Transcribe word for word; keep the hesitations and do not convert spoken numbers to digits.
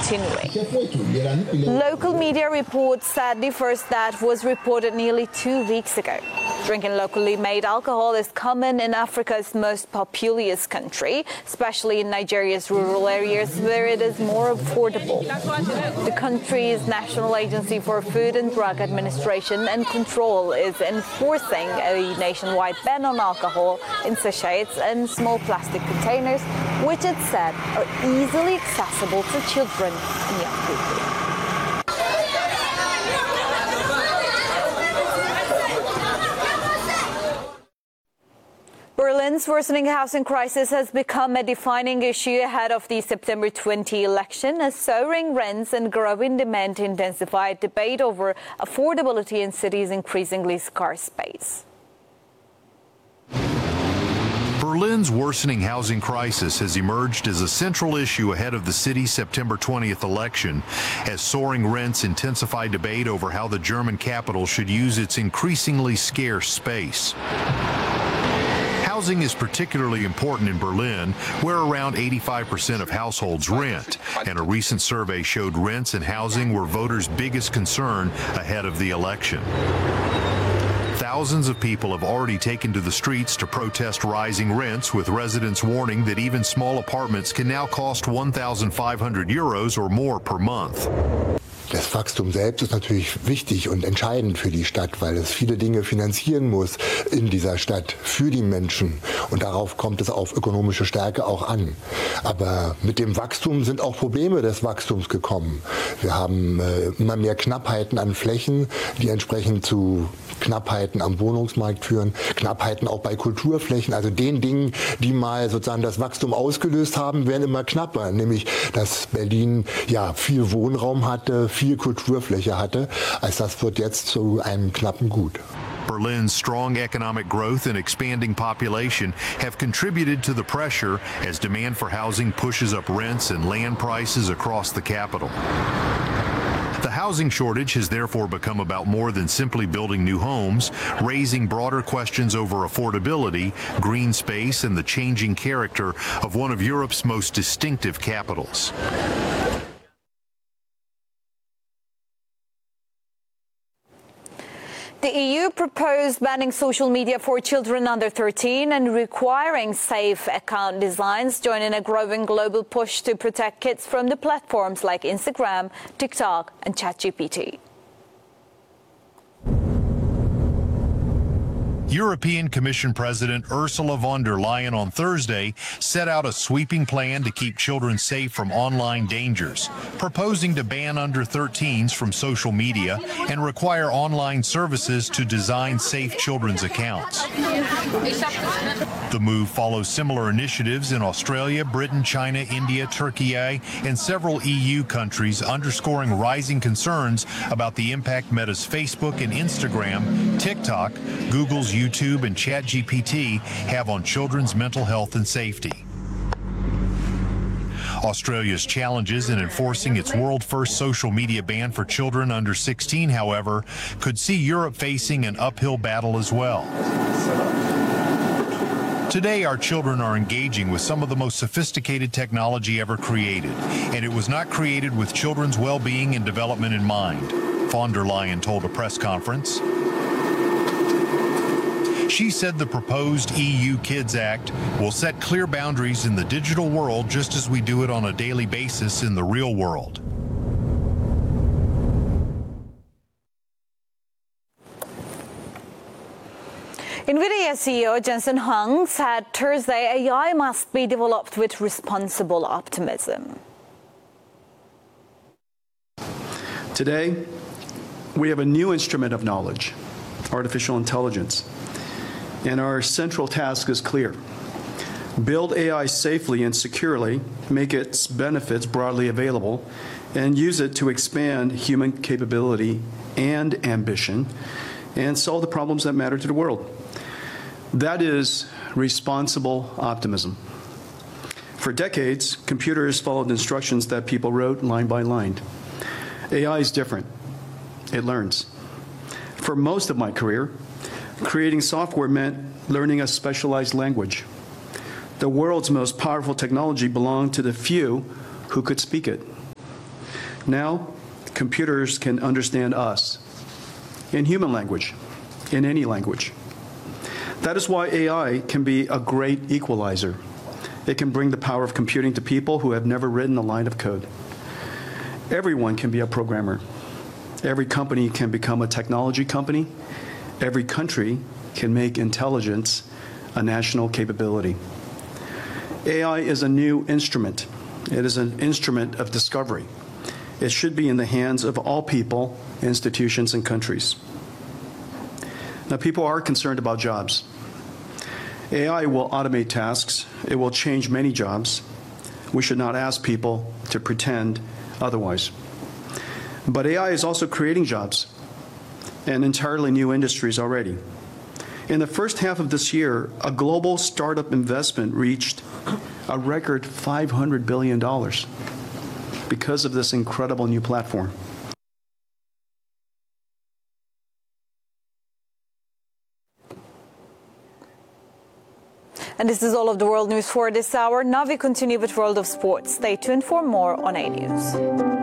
continuing. Local media reports that the first death was reported nearly two weeks ago. Drinking locally made alcohol is common in Africa's most populous country, especially in Nigeria's rural areas where it is more affordable. The country's National Agency for Food and Drug Administration and Control is enforcing a nationwide ban on alcohol in sachets and small plastic containers, which it said are easily accessible to children and young people. Berlin's worsening housing crisis has become a defining issue ahead of the September twentieth election, as soaring rents and growing demand intensify debate over affordability in cities' increasingly scarce space. Berlin's worsening housing crisis has emerged as a central issue ahead of the city's September twentieth election, as soaring rents intensify debate over how the German capital should use its increasingly scarce space. Housing is particularly important in Berlin, where around eighty-five percent of households rent, and a recent survey showed rents and housing were voters' biggest concern ahead of the election. Thousands of people have already taken to the streets to protest rising rents, with residents warning that even small apartments can now cost one thousand five hundred euros or more per month. Das Wachstum selbst ist natürlich wichtig und entscheidend für die Stadt, weil es viele Dinge finanzieren muss in dieser Stadt für die Menschen. Und darauf kommt es auf ökonomische Stärke auch an. Aber mit dem Wachstum sind auch Probleme des Wachstums gekommen. Wir haben äh, immer mehr Knappheiten an Flächen, die entsprechend zu Knappheiten am Wohnungsmarkt führen, Knappheiten auch bei Kulturflächen, also den Dingen, die mal sozusagen das Wachstum ausgelöst haben, werden immer knapper, nämlich dass Berlin ja viel Wohnraum hatte, viel Kulturfläche hatte, als das wird jetzt zu einem knappen Gut. Berlin's strong economic growth and expanding population have contributed to the pressure as demand for housing pushes up rents and land prices across the capital. The housing shortage has therefore become about more than simply building new homes, raising broader questions over affordability, green space, and the changing character of one of Europe's most distinctive capitals. The E U proposed banning social media for children under thirteen and requiring safe account designs, joining a growing global push to protect kids from the platforms like Instagram, TikTok, and ChatGPT. European Commission President Ursula von der Leyen on Thursday set out a sweeping plan to keep children safe from online dangers, proposing to ban under thirteens from social media and require online services to design safe children's accounts. The move follows similar initiatives in Australia, Britain, China, India, Turkey, and several E U countries, underscoring rising concerns about the impact Meta's Facebook and Instagram, TikTok, Google's YouTube, and ChatGPT have on children's mental health and safety. Australia's challenges in enforcing its world-first social media ban for children under sixteen, however, could see Europe facing an uphill battle as well. Today, our children are engaging with some of the most sophisticated technology ever created, and it was not created with children's well-being and development in mind, von der Leyen told a press conference. She said the proposed E U Kids Act will set clear boundaries in the digital world just as we do it on a daily basis in the real world. NVIDIA C E O Jensen Huang said Thursday A I must be developed with responsible optimism. Today, we have a new instrument of knowledge, artificial intelligence. And our central task is clear. Build A I safely and securely, make its benefits broadly available, and use it to expand human capability and ambition, and solve the problems that matter to the world. That is responsible optimism. For decades, computers followed instructions that people wrote line by line. A I is different. It learns. For most of my career, creating software meant learning a specialized language. The world's most powerful technology belonged to the few who could speak it. Now, computers can understand us in human language, in any language. That is why A I can be a great equalizer. It can bring the power of computing to people who have never written a line of code. Everyone can be a programmer. Every company can become a technology company. Every country can make intelligence a national capability. A I is a new instrument. It is an instrument of discovery. It should be in the hands of all people, institutions, and countries. Now, people are concerned about jobs. A I will automate tasks. It will change many jobs. We should not ask people to pretend otherwise. But A I is also creating jobs and entirely new industries already. In the first half of this year, a global startup investment reached a record five hundred billion dollars because of this incredible new platform. And this is all of the world news for this hour. Now we continue with World of Sports. Stay tuned for more on A News.